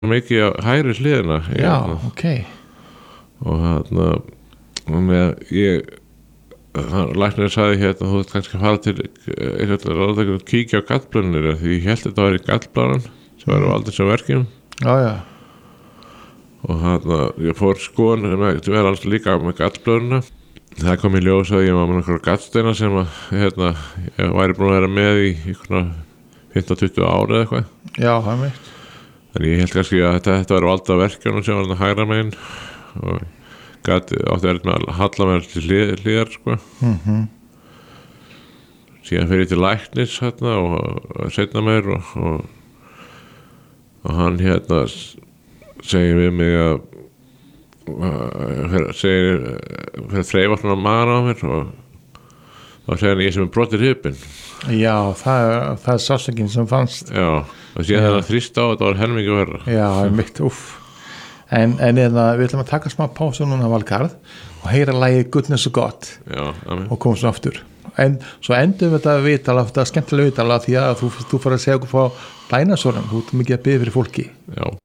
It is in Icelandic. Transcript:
mikið á hægri hliðina Já, ok. og læknirinn sagði þú ert kannski að fara til kíkja á gallblöðrunni því ég held þetta væri gallblaðran sem var aldrei sem verkjum Já. og ég fór skoðun það var alls líka með gallblöðruna. Það kom í ljós að ég var með einhverja gallsteina sem ég væri búin að vera með í 15-20 ára eða eitthvað. Já, það er mitt. Þannig ég held kannski að þetta var valda verkjunum sem var hægra megin og átti verið með að halla mér til hliðar sko. Síðan fyrir ég til læknis og seinna meir og hann segir við mig að fyrir þreifa svona maður á mér og þá segir hann ég sem brotið rifbinn. Já, það er sásökin sem fannst. Já, og síðan það þrýst á þetta var helmingi verra. Já, það er mitt, en við ætlum að taka smá pásu núna Valgarð og heyra lagið Goodness of God. Já, amen. Og komum svo aftur. En svo endum við þetta viðtala, þetta skemmtilega viðtala því að þú fara að segja okkur frá dænasórum, þú ert mikið að biðja fyrir fólki. Já.